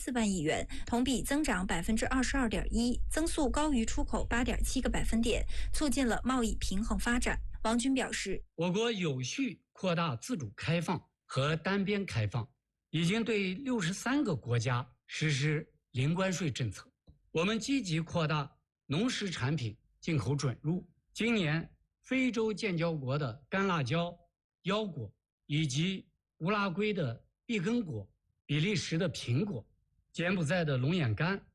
4万亿元，同比增长22.1%，增速高于出口8.7个百分点，促进了贸易平衡发展。王军表示， 我国有序扩大自主开放和单边开放，已经对63个国家实施零关税政策。我们积极扩大农食产品进口准入。今年，非洲建交国的干辣椒、腰果，以及乌拉圭的碧根果、比利时的苹果、柬埔寨的龙眼干